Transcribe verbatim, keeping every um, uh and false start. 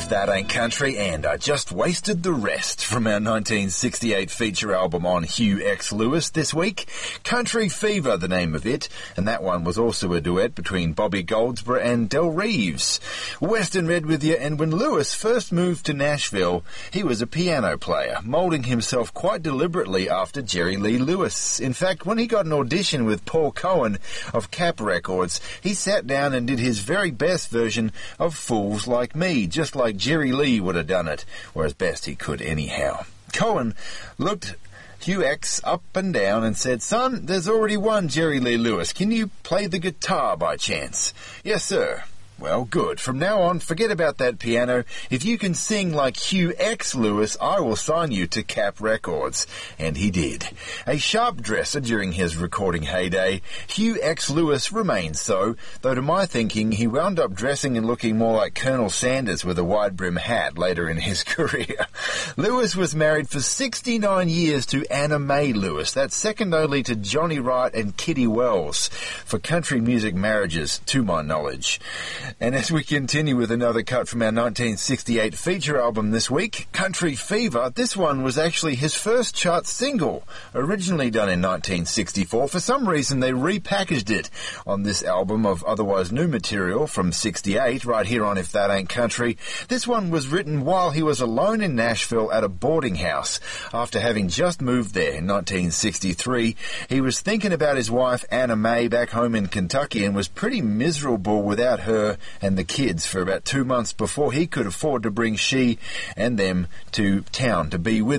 That Ain't Country, and I Just Wasted the Rest from our nineteen sixty-eight feature album on Hugh X. Lewis this week. Country Fever, the name of it, and that one was also a duet between Bobby Goldsboro and Del Reeves. Western Red with you, and when Lewis first moved to Nashville, he was a piano player, moulding himself quite deliberately after Jerry Lee Lewis. In fact, when he got an audition with Paul Cohen of Cap Records, he sat down and did his very best version of Fools Like Me, just like Jerry Lee would have done it, or as best he could anyhow. Cohen looked Hugh X up and down and said, "Son, there's already one Jerry Lee Lewis. Can you play the guitar by chance?" "Yes, sir." "Well, good. From now on, forget about that piano. If you can sing like Hugh X. Lewis, I will sign you to Cap Records." And he did. A sharp dresser during his recording heyday, Hugh X. Lewis remained so, though to my thinking he wound up dressing and looking more like Colonel Sanders with a wide-brim hat later in his career. Lewis was married for sixty-nine years to Anna Mae Lewis. That's second only to Johnny Wright and Kitty Wells for country music marriages, to my knowledge. And as we continue with another cut from our nineteen sixty-eight feature album this week, Country Fever, this one was actually his first chart single, originally done in nineteen sixty-four. For some reason, they repackaged it on this album of otherwise new material from sixty-eight, right here on If That Ain't Country. This one was written while he was alone in Nashville at a boarding house. After having just moved there in nineteen sixty-three, he was thinking about his wife Anna Mae back home in Kentucky and was pretty miserable without her and the kids for about two months before he could afford to bring she and them to town to be with